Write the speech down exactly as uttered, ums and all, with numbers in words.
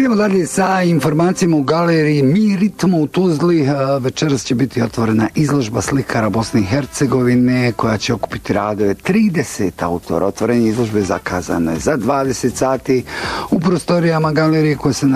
Idemo dalje sa informacijama u galeriji Mi ritmo u Tuzli. Večeras će biti otvorena izložba slikara Bosne i Hercegovine koja će okupiti radove trideset autora. Otvorenje izložbe zakazano je za dvadeset sati u prostorijama galerije koje se